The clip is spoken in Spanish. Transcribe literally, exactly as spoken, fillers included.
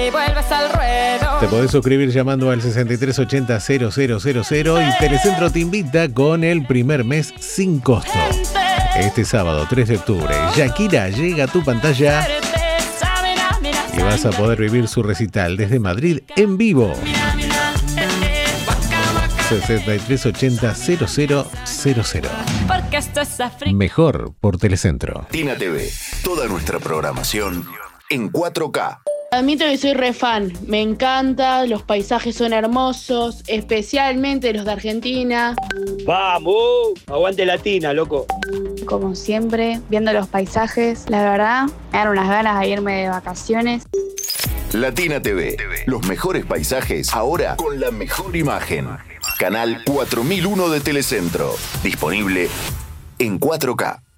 y vuelves al ruedo. Te podés suscribir llamando al sesenta y tres ochenta cero cero cero cero y Telecentro te invita con el primer mes sin costo. Este sábado tres de octubre, Shakira llega a tu pantalla y vas a poder vivir su recital desde Madrid en vivo. sesenta y tres ochenta cero cero cero cero. Porque esto es África. Mejor por Telecentro. Tina T V, toda nuestra programación en cuatro K. Admito que soy re fan, me encanta, los paisajes son hermosos, especialmente los de Argentina. ¡Vamos! Aguante Latina, loco. Como siempre, viendo los paisajes, la verdad, me dan unas ganas de irme de vacaciones. Latina T V, los mejores paisajes ahora con la mejor imagen. Canal cuatro mil uno de Telecentro, disponible en cuatro K.